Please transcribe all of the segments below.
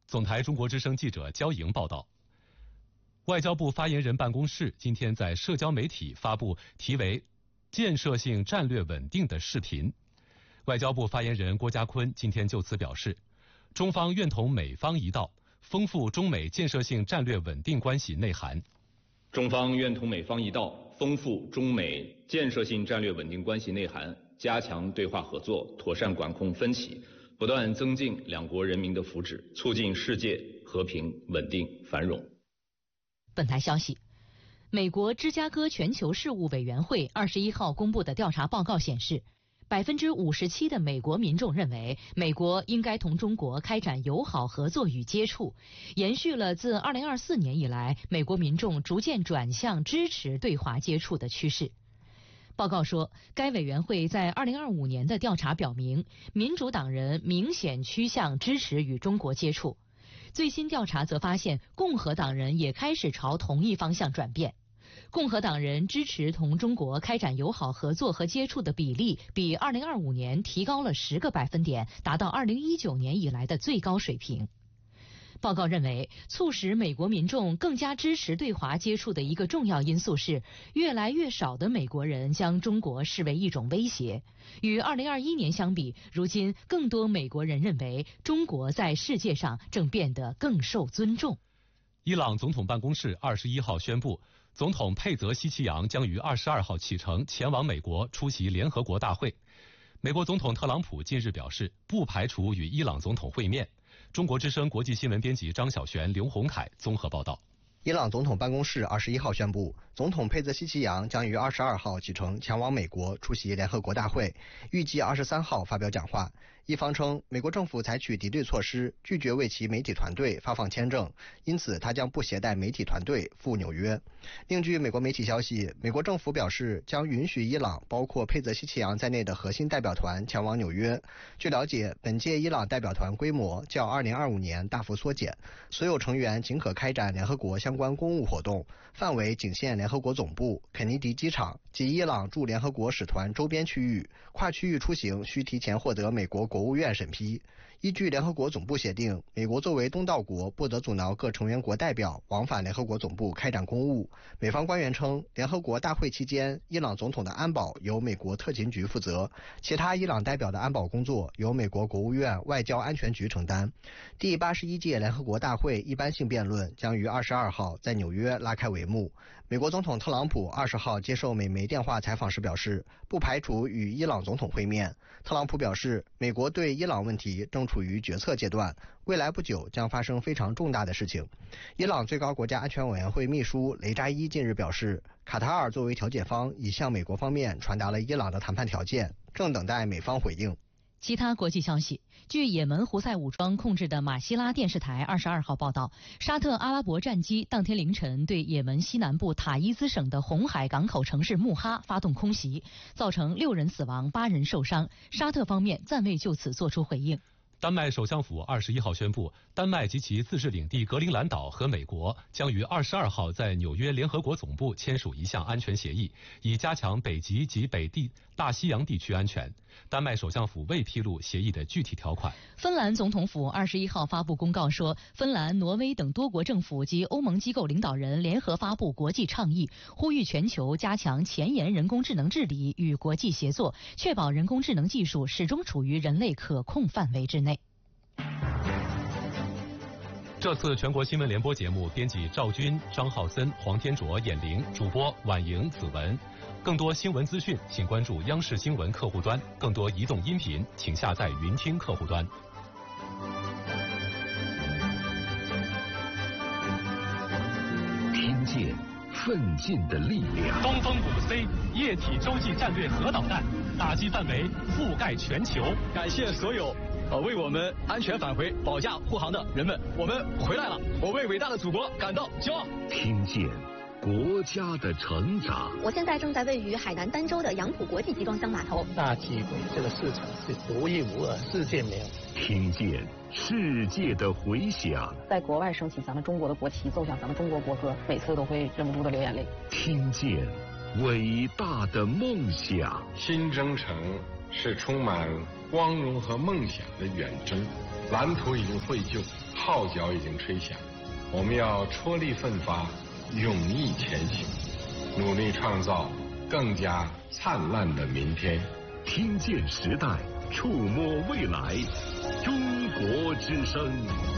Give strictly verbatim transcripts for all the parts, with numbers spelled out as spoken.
总台中国之声记者焦莹报道。外交部发言人办公室今天在社交媒体发布题为“建设性战略稳定”的视频。外交部发言人郭家坤今天就此表示，中方愿同美方一道，丰富中美建设性战略稳定关系内涵。 中方愿同美方一道，丰富中美建设性战略稳定关系内涵，加强对话合作，妥善管控分歧，不断增进两国人民的福祉，促进世界和平、稳定、繁荣。 本台消息，美国芝加哥全球事务委员会二十一号公布的调查报告显示，百分之五十七的美国民众认为，美国应该同中国开展友好合作与接触，延续了自二零二四年以来美国民众逐渐转向支持对华接触的趋势。报告说，该委员会在二零二五年的调查表明，民主党人明显趋向支持与中国接触。最新调查则发现，共和党人也开始朝同一方向转变。共和党人支持同中国开展友好合作和接触的比例比二零二五年提高了十个百分点，达到二零一九年以来的最高水平。报告认为，促使美国民众更加支持对华接触的一个重要因素是，越来越少的美国人将中国视为一种威胁。与二零二一年相比，如今更多美国人认为中国在世界上正变得更受尊重。 伊朗总统办公室二十一号宣布，总统佩泽希奇扬将于二十二号启程前往美国出席联合国大会。美国总统特朗普近日表示，不排除与伊朗总统会面。中国之声国际新闻编辑张小璇、刘洪凯综合报道。 伊朗总统办公室二十一号宣布，总统佩泽希奇扬将于二十二号启程前往美国出席联合国大会，预计二十三号发表讲话。一方称，美国政府采取敌对措施，拒绝为其媒体团队发放签证，因此他将不携带媒体团队赴纽约。另据美国媒体消息，美国政府表示将允许伊朗包括佩泽希奇扬在内的核心代表团前往纽约。据了解，本届伊朗代表团规模较二零二五年大幅缩减，所有成员仅可开展联合国相关公务活动，范围仅限联合国总部、肯尼迪机场及伊朗驻联合国使团周边区域，跨区域出行需提前获得美国国务院审批。依据联合国总部协定，美国作为东道国，不得阻挠各成员国代表往返联合国总部开展公务。美方官员称，联合国大会期间，伊朗总统的安保由美国特勤局负责，其他伊朗代表的安保工作由美国国务院外交安全局承担。第八十一届联合国大会一般性辩论将于二十二号在纽约拉开帷幕。美国总统特朗普二十号接受美媒电话采访时表示，不排除与伊朗总统会面。特朗普表示，美国对伊朗问题正处于决策阶段，未来不久将发生非常重大的事情。伊朗最高国家安全委员会秘书雷扎伊近日表示，卡塔尔作为调解方已向美国方面传达了伊朗的谈判条件，正等待美方回应。 其他国际消息，据也门胡塞武装控制的马希拉电视台二十二号报道，沙特阿拉伯战机当天凌晨对也门西南部塔伊兹省的红海港口城市穆哈发动空袭，造成六人死亡、八人受伤。沙特方面暂未就此作出回应。 丹麦首相府二十一号宣布，丹麦及其自治领地格陵兰岛和美国将于二十二号在纽约联合国总部签署一项安全协议，以加强北极及北地大西洋地区安全。丹麦首相府未披露协议的具体条款。 芬兰总统府二十一号发布公告说，芬兰、挪威等多国政府及欧盟机构领导人联合发布国际倡议，呼吁全球加强前沿人工智能治理与国际协作，确保人工智能技术始终处于人类可控范围之内。 这次全国新闻联播节目，编辑赵军、张浩森、黄天卓、闫玲，主播婉莹、子文。更多新闻资讯，请关注央视新闻客户端；更多移动音频，请下载云听客户端。 听见奋进的力量。 东风五 C 液体洲际战略核导弹，打击范围覆盖全球。 感谢所有呃，为我们安全返回、保驾护航的人们，我们回来了，我为伟大的祖国感到骄傲。 听见国家的成长。 我现在正在位于海南儋州的杨浦国际集装箱码头。 大机轨这个市场是独一无二，世界没有。 听见世界的回响。 在国外升起咱们中国的国旗，奏响咱们中国国歌，每次都会忍不住的流眼泪。 听见伟大的梦想。 新征程是充满光荣和梦想的远征。蓝图已经绘就，号角已经吹响，我们要踔厉奋发，勇毅前行，努力创造更加灿烂的明天。 听见时代，触摸未来，中国之声。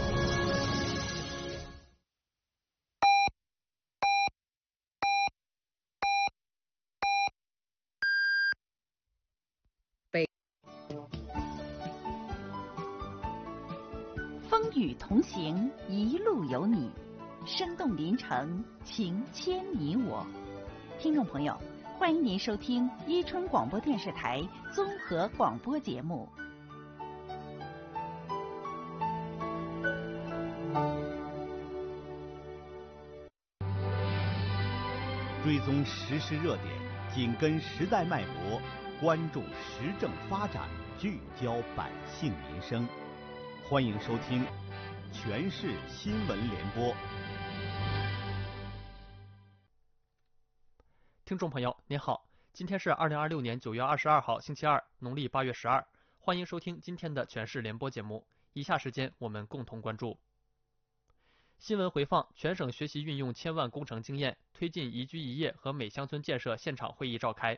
风雨同行，一路有你，生动临城，情牵你我。听众朋友，欢迎您收听伊春广播电视台综合广播节目。 追踪时事热点，紧跟时代脉搏，关注时政发展，聚焦百姓民生。欢迎收听全市新闻联播。 听众朋友您好，今天是二零二六年九月二十二号星期二，农历八月十二，欢迎收听今天的全市联播节目。以下时间我们共同关注新闻回放：全省学习运用千万工程经验，推进宜居宜业和美乡村建设现场会议召开。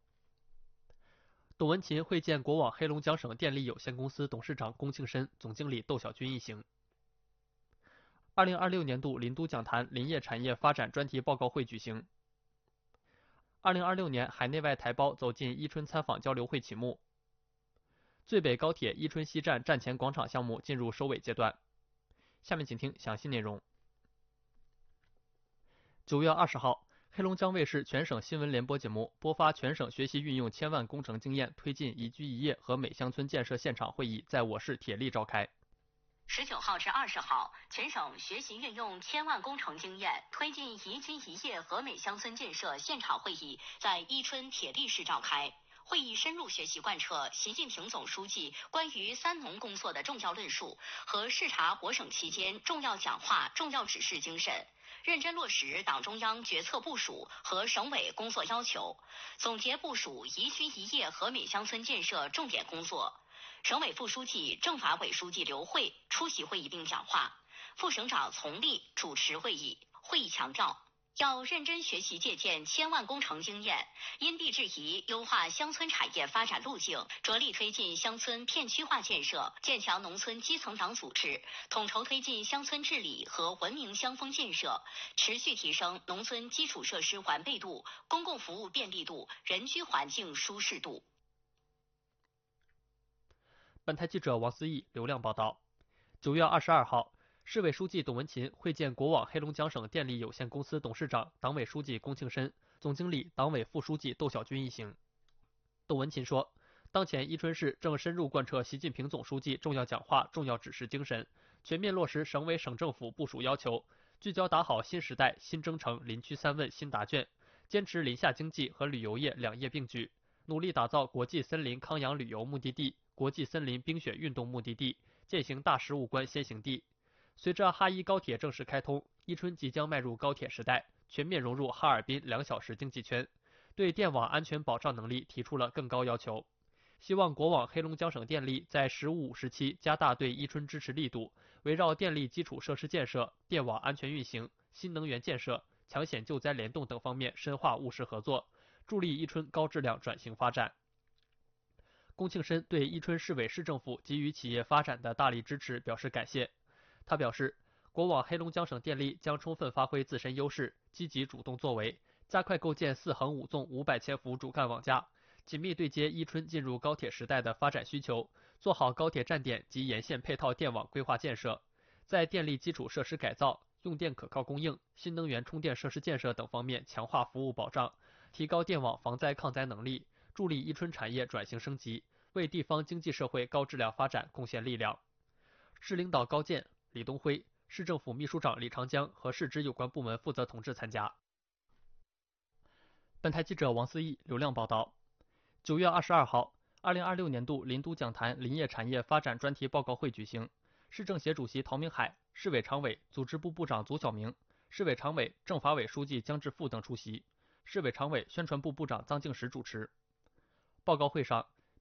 董文勤会见国网黑龙江省电力有限公司董事长龚庆申、总经理窦小军一行。二零二六年度林都讲坛林业产业发展专题报告会举行。二零二六年海内外台胞走进伊春参访交流会启幕。最北高铁伊春西站站前广场项目进入收尾阶段。下面请听详细内容。九月二十号，黑龙江卫视全省新闻联播节目播发全省学习运用千万工程经验，推进宜居宜业和美乡村建设现场会议在我市铁力召开。 十九号至二十号，全省学习运用千万工程经验，推进宜居宜业和美乡村建设现场会议在伊春铁力市召开。会议深入学习贯彻习近平总书记关于三农工作的重要论述和视察活省期间重要讲话、重要指示精神，认真落实党中央决策部署和省委工作要求，总结部署宜居宜业和美乡村建设重点工作。省委副书记、政法委书记刘慧出席会议并讲话，副省长丛立主持会议。会议强调，要认真学习借鉴千万工程经验，因地制宜优化乡村产业发展路径，着力推进乡村片区化建设，建强农村基层党组织，统筹推进乡村治理和文明乡风建设，持续提升农村基础设施完备度、公共服务便利度、人居环境舒适度。 本台记者王思义、刘亮报道。九月二十二号，市委书记董文勤会见国网黑龙江省电力有限公司董事长、党委书记龚庆申、总经理、党委副书记窦小军一行。董文勤说，当前伊春市正深入贯彻习近平总书记重要讲话、重要指示精神，全面落实省委省政府部署要求，聚焦打好新时代新征程林区三问新答卷，坚持林下经济和旅游业两业并举，努力打造国际森林康养旅游目的地、国际森林冰雪运动目的地，践行大实物观先行地。随着哈伊高铁正式开通，伊春即将迈入高铁时代，全面融入哈尔滨两小时经济圈，对电网安全保障能力提出了更高要求。希望国网黑龙江省电力在“十五五”时期加大对伊春支持力度，围绕电力基础设施建设、电网安全运行、新能源建设、抢险救灾联动等方面深化务实合作，助力伊春高质量转型发展。龚庆申对伊春市委市政府给予企业发展的大力支持表示感谢。他表示，国网黑龙江省电力将充分发挥自身优势，积极主动作为，加快构建四横五纵五百千伏主干网架，紧密对接伊春进入高铁时代的发展需求，做好高铁站点及沿线配套电网规划建设，在电力基础设施改造、用电可靠供应、新能源充电设施建设等方面强化服务保障，提高电网防灾抗灾能力，助力伊春产业转型升级，为地方经济社会高质量发展贡献力量。市领导高健、李东辉、市政府秘书长李长江和市直有关部门负责同志参加。本台记者王思义、刘亮报道。九月二十二号，二零二六年度林都讲坛林业产业发展专题报告会举行，市政协主席陶明海、市委常委、组织部部长祖晓明、市委常委、政法委书记姜志富等出席，市委常委、宣传部部长臧敬实主持。报告会上，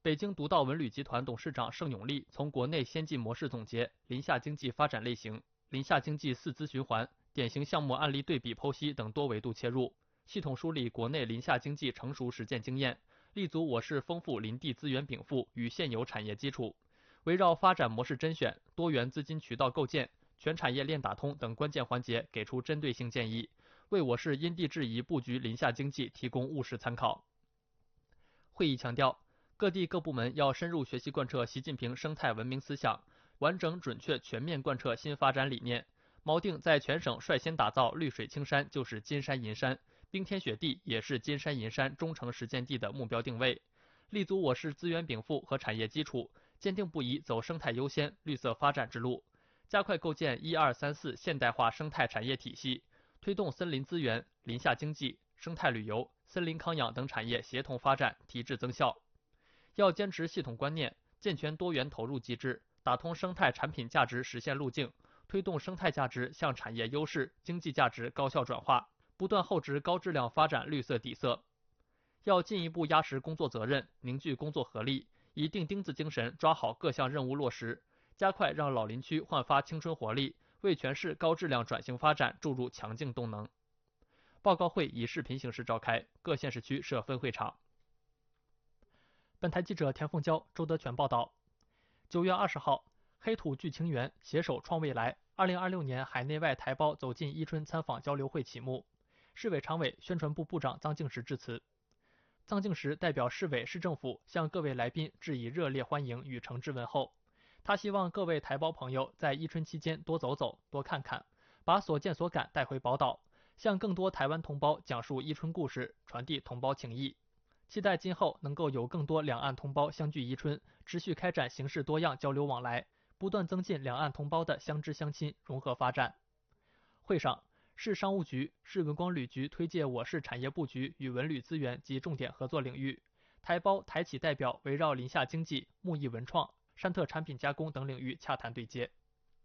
北京独到文旅集团董事长盛永利从国内先进模式总结林下经济发展类型、林下经济四资循环、典型项目案例对比剖析等多维度切入，系统梳理国内林下经济成熟实践经验，立足我市丰富林地资源禀赋与现有产业基础，围绕发展模式甄选、多元资金渠道构建、全产业链打通等关键环节给出针对性建议，为我市因地制宜布局林下经济提供务实参考。会议强调，各地各部门要深入学习贯彻习近平生态文明思想，完整准确全面贯彻新发展理念，锚定在全省率先打造绿水青山就是金山银山，冰天雪地也是金山银山忠诚实践地的目标定位，立足我市资源禀赋和产业基础，坚定不移走生态优先、绿色发展之路，加快构建一二三四现代化生态产业体系，推动森林资源、林下经济、生态旅游、森林康养等产业协同发展，提质增效。要坚持系统观念，健全多元投入机制，打通生态产品价值实现路径，推动生态价值向产业优势、经济价值高效转化，不断厚植高质量发展绿色底色。要进一步压实工作责任，凝聚工作合力，以钉钉子精神抓好各项任务落实，加快让老林区焕发青春活力，为全市高质量转型发展注入强劲动能。报告会以视频形式召开，各县市区设分会场。本台记者田凤娇、周德全报道。九月二十号，黑土聚情缘，携手创未来。二零二六年海内外台胞走进伊春参访交流会启幕，市委常委、宣传部部长臧敬时致辞。臧敬时代表市委、市政府向各位来宾致以热烈欢迎与诚挚问候。他希望各位台胞朋友在伊春期间多走走、多看看，把所见所感带回宝岛，向更多台湾同胞讲述伊春故事，传递同胞情谊。期待今后能够有更多两岸同胞相聚伊春，持续开展形式多样交流往来，不断增进两岸同胞的相知相亲、融合发展。会上，市商务局、市文光旅局推介我市产业布局与文旅资源及重点合作领域，台胞台企代表围绕林下经济、木艺文创、山特产品加工等领域洽谈对接。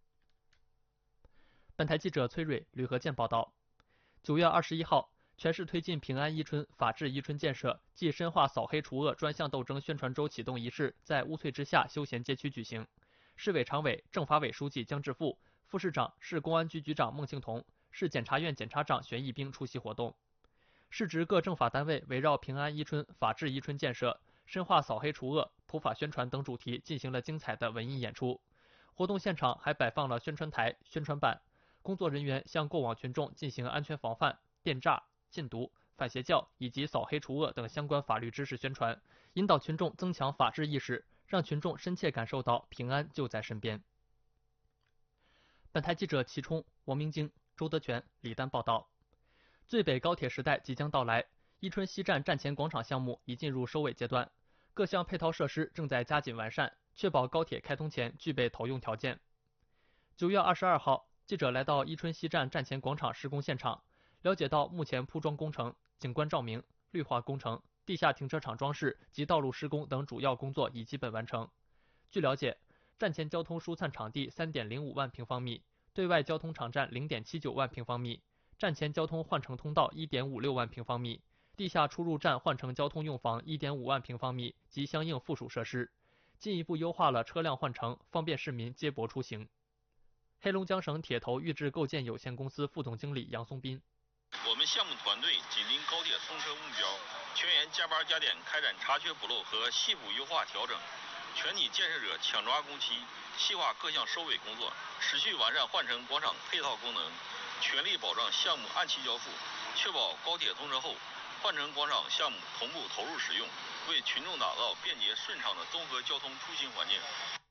本台记者崔蕊、吕和建报道。九月二十一号，全市推进平安伊春、法治伊春建设暨深化扫黑除恶专项斗争宣传周启动仪式在乌翠之下休闲街区举行。市委常委、政法委书记姜志富、副市长、市公安局局长孟庆彤、市检察院检察长玄义兵出席活动。市直各政法单位围绕平安伊春、法治伊春建设、深化扫黑除恶、普法宣传等主题进行了精彩的文艺演出。活动现场还摆放了宣传台、宣传板，工作人员向过往群众进行安全防范、电诈、禁毒、反邪教以及扫黑除恶等相关法律知识宣传，引导群众增强法治意识，让群众深切感受到平安就在身边。本台记者齐冲、王明京、周德全、李丹报道。最北高铁时代即将到来，伊春西站站前广场项目已进入收尾阶段，各项配套设施正在加紧完善，确保高铁开通前具备投用条件。九月二十二号，记者来到伊春西站站前广场施工现场，了解到目前铺装工程、景观照明、绿化工程、地下停车场装饰及道路施工等主要工作已基本完成。据了解，站前交通疏散场地 三点零五万平方米，对外交通场站 零点七九万平方米，站前交通换乘通道 一点五六万平方米，地下出入站换乘交通用房 一点五万平方米及相应附属设施，进一步优化了车辆换乘，方便市民接驳出行。黑龙江省铁头预制构建有限公司副总经理杨松斌。 我们项目团队紧邻高铁通车目标，全员加班加点开展查缺补漏和细部优化调整，全体建设者抢抓工期，细化各项收尾工作，持续完善换乘广场配套功能，全力保障项目按期交付，确保高铁通车后换乘广场项目同步投入使用，为群众打造便捷顺畅的综合交通出行环境。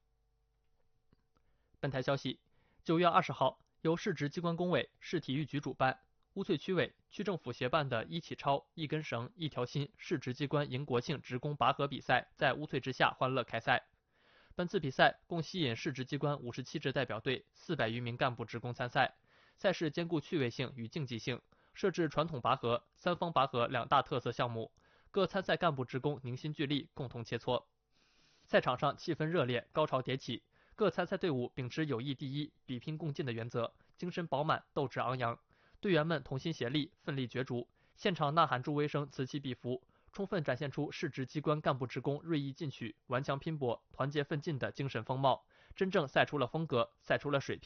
本台消息，九月二十号，由市直机关工委、市体育局主办，乌翠区委、区政府协办的一起超、一根绳、一条心市直机关迎国庆职工拔河比赛在乌翠之下欢乐开赛。本次比赛共吸引市直机关五十七支代表队、四百余名干部职工参赛。赛事兼顾趣味性与竞技性，设置传统拔河、三方拔河两大特色项目，各参赛干部职工凝心聚力，共同切磋。赛场上气氛热烈，高潮迭起，各参赛队伍秉持友谊第一、比拼共进的原则，精神饱满，斗志昂扬。队员们同心协力，奋力角逐，现场呐喊助威声此起彼伏， 充分展现出市直机关干部职工锐意进取、顽强拼搏、团结奋进的精神风貌，真正赛出了风格，赛出了水平。